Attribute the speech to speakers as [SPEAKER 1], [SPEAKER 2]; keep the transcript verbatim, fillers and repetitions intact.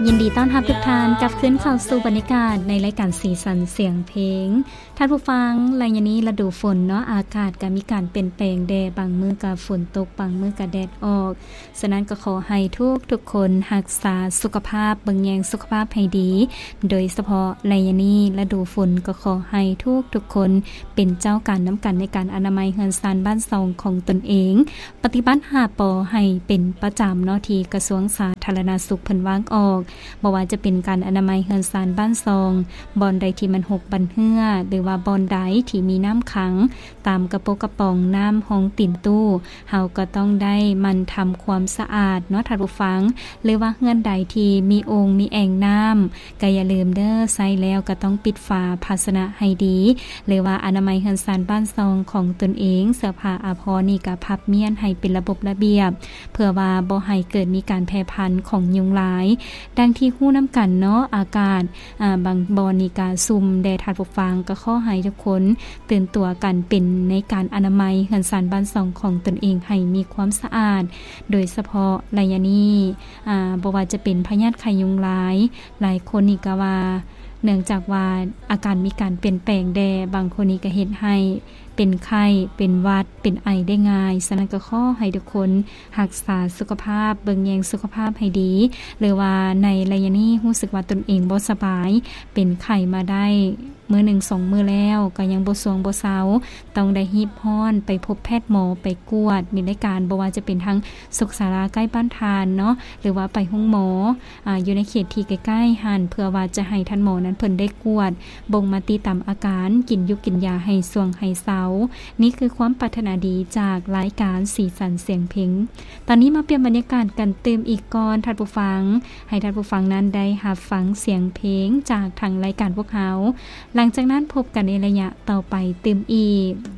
[SPEAKER 1] ยินดีต้อนรับทุกท่านกลับขึ้นเข้าสู่บรรยากาศในรายการสีสันเสียงเพลงท่านผู้ฟังระยะนี้ฤดูฝนเนาะอากาศก็มีการเปลี่ยนแปลงแดดบางมื้อก็ฝนตกบางมื้อก็แดดออกฉะนั้นก็ขอให้ทุกทุกคนรักษาสุขภาพเบิ่งแยงสุขภาพให้ดีโดยเฉพาะระยะนี้ฤดูฝนก็ขอให้ทุกทุกคนเป็นเจ้าการน้ำกันในการอนามัยเฮือนซานบ้านซองของตนเองปฏิบัติห้าปอให้เป็นประจำเนาะที่กระทรวงสาธารณสุขเพิ่นวางออกบ่ว่าจะเป็นการอนามัยเฮือนซานบ้านซองบ่อนใดที่มันหกบันเหือหรือว่าบ่อนใดที่มีน้ำขังตามกระโปกระป๋องน้ำห้องติ่นตู้เฮาก็ต้องได้มันทำความสะอาดเนาะท่านผู้ฟังหรือว่าเฮือนใดที่มีโอ่งมีแอ่งน้ำก็อย่าลืมเด้อใส่แล้วก็ต้องปิดฝาภาชนะให้ดีหรือว่าอนามัยเฮือนซานบ้านซองของตนเองเสื้อผ้าอาภรณ์นี่ก็พับเมียนให้เป็นระบบระเบียบเพื่อว่าบ่ให้เกิดมีการแพร่พันธุ์ของยุงลายดังที่ฮู้นำกันเนาะอากาศอ่าบางบ่อนนี่ก็ซุ่มแดดทัดผู้ฟังก็ขอให้ทุกคนตื่นตัวกันเป็นในการอนามัยเฮือนซานบ้านซองของตนเองให้มีความสะอาดโดยเฉพาะระยะนี้อ่าบ่ว่าจะเป็นพยาธิไข้ยุงลายหลายคนนี่ก็ว่าเนื่องจากว่าอาการมีการเปลี่ยนแปลงแดบางคนนี่ก็เฮ็ดให้เป็นไข้เป็นหวัดเป็นไอได้ง่ายฉะนั้นก็ขอให้ทุกคนรักษาสุขภาพเบิ่งแยงสุขภาพให้ดีหรือว่าในระยะนี้รู้สึกว่าตนเองบ่สบายเป็นไข้มาได้มื้อหนึ่ง สองมื้อแล้วก็ยังบ่สวงบ่เซาต้องได้รีบร้อนไปพบแพทย์หมอไปกวดมีรายการบ่ว่าจะเป็นทั้งสุขศาลาใกล้บ้านทานเนาะหรือว่าไปห้องหมออ่าอยู่ในเขตที่ใกล้ๆหั่นเพื่อว่าจะให้ท่านหมอนั้นเพิ่นได้กวดบ่งมาติตามอาการกินยุกกินยาให้สวงให้เซานี่คือความปรารถนาดีจากรายการสีสันเสียงเพลงตอนนี้มาเปลี่ยนบรรยากาศกันเติมอีกก่อนท่านผู้ฟังให้ท่านผู้ฟังนั้นได้รับฟังเสียงเพลงจากทางรายการพวกเฮาหลังจากนั้นพบกันในระยะต่อไปเติมอีก